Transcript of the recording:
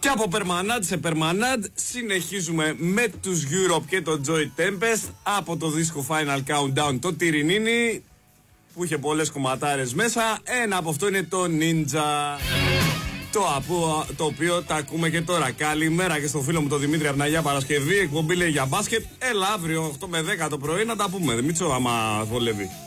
Και από Permanent σε Permanent συνεχίζουμε με τους Europe και το Joy Tempest από το δίσκο Final Countdown το Τυρινίνι που είχε πολλές κομματάρες μέσα. Ένα από αυτό είναι το Ninja, το οποίο τα ακούμε και τώρα. Καλημέρα και στο φίλο μου τον Δημήτρη από την Αγία Παρασκευή. Εκπομπή λέει για μπάσκετ. Έλα αύριο 8 με 10 το πρωί να τα πούμε. Δημήτρη, άμα βολεύει.